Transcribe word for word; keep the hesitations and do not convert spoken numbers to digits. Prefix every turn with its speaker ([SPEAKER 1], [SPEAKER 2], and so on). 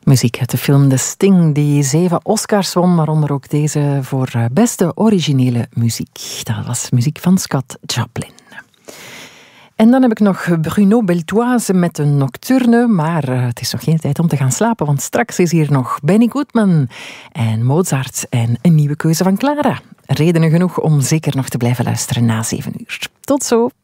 [SPEAKER 1] Muziek uit de film The Sting, die zeven Oscars won, waaronder ook deze voor beste originele muziek. Dat was muziek van Scott Joplin. En dan heb ik nog Bruno Beltoise met een nocturne, maar het is nog geen tijd om te gaan slapen, want straks is hier nog Benny Goodman en Mozart en een nieuwe keuze van Clara. Redenen genoeg om zeker nog te blijven luisteren na zeven uur. Tot zo!